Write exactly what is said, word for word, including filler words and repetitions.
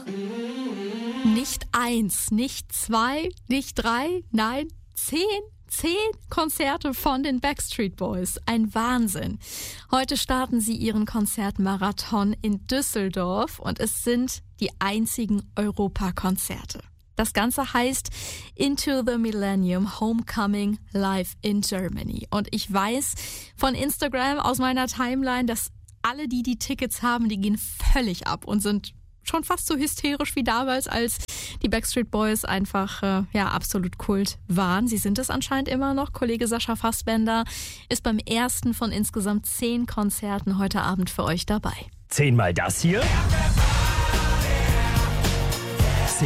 Nicht eins, nicht zwei, nicht drei, nein, zehn. Zehn Konzerte von den Backstreet Boys. Ein Wahnsinn. Heute starten sie ihren Konzertmarathon in Düsseldorf und es sind die einzigen Europakonzerte. Das Ganze heißt Into the Millennium Homecoming Live in Germany. Und ich weiß von Instagram aus meiner Timeline, dass alle, die die Tickets haben, die gehen völlig ab und sind schon fast so hysterisch wie damals, als die Backstreet Boys einfach äh, ja absolut Kult waren. Sie sind es anscheinend immer noch. Kollege Sascha Fassbender ist beim ersten von insgesamt zehn Konzerten heute Abend für euch dabei. Zehnmal das hier